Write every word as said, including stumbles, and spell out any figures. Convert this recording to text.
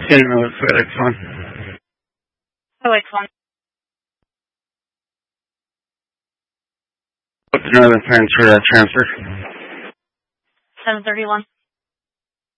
Getting the FedEx one. FedEx one. What's another transfer that transfer? seven thirty-one.